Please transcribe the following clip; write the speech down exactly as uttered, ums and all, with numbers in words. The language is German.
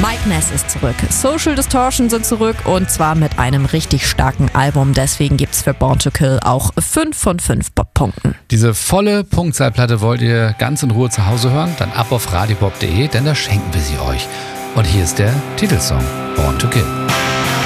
Mike Ness ist zurück, Social Distortion sind zurück und zwar mit einem richtig starken Album. Deswegen gibt's für Born to Kill auch fünf von fünf Bop-Punkten. Diese volle Punktzahlplatte wollt ihr ganz in Ruhe zu Hause hören? Dann ab auf radiobop punkt de, denn da schenken wir sie euch. Und hier ist der Titelsong Born to Kill.